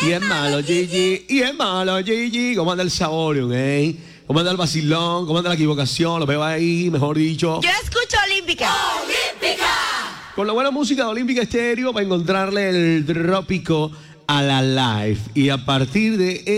Y es malo, Gigi. Y es malo, Gigi. ¿Cómo anda el saborium, ¿Cómo anda el vacilón? ¿Cómo anda la equivocación? Lo veo ahí, mejor dicho. Yo escucho Olímpica. ¡Olímpica! Con la buena música de Olímpica Estéreo para encontrarle el trópico a la live. Y a partir de